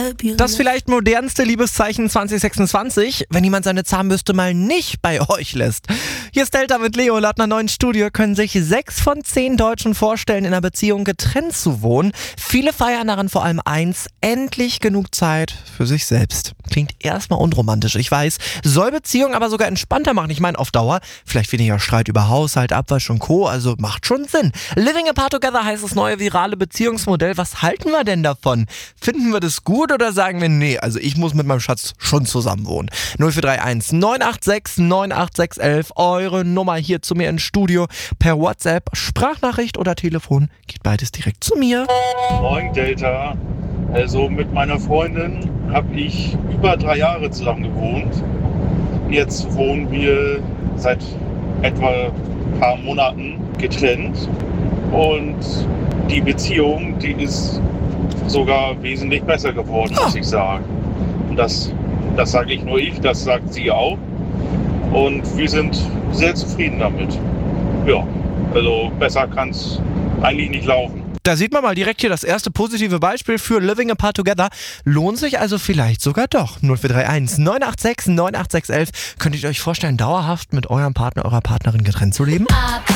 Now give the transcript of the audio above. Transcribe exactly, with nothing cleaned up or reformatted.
Das vielleicht modernste Liebeszeichen zwanzig sechsundzwanzig, wenn jemand seine Zahnbürste mal nicht bei euch lässt. Hier ist Delta mit Leo. Laut einer neuen Studie können sich sechs von zehn Deutschen vorstellen, in einer Beziehung getrennt zu wohnen. Viele feiern daran vor allem eins: endlich genug Zeit für sich selbst. Klingt erstmal unromantisch, ich weiß. Soll Beziehungen aber sogar entspannter machen. Ich meine, auf Dauer vielleicht weniger Streit über Haushalt, Abwasch und Co. Also macht schon Sinn. Living apart together heißt das neue virale Beziehungsmodell. Was halten wir denn davon? Finden wir das gut oder sagen wir, nee, also ich muss mit meinem Schatz schon zusammen wohnen? null vier drei eins neun acht sechs neun acht sechs eins eins, eure Nummer hier zu mir ins Studio. Per WhatsApp, Sprachnachricht oder Telefon, geht beides direkt zu mir. Moin Delta. Also mit meiner Freundin habe ich über drei Jahre zusammen gewohnt. Jetzt wohnen wir seit etwa ein paar Monaten getrennt. Und die Beziehung, die ist sogar wesentlich besser geworden, muss ich sagen. Und das, das sage nicht nur ich, das sagt sie auch. Und wir sind sehr zufrieden damit. Ja, also besser kann es eigentlich nicht laufen. Da sieht man mal direkt hier das erste positive Beispiel für Living apart together. Lohnt sich also vielleicht sogar doch. null vier drei eins neun acht sechs neun acht sechs eins eins. Könntet ihr euch vorstellen, dauerhaft mit eurem Partner, eurer Partnerin getrennt zu leben?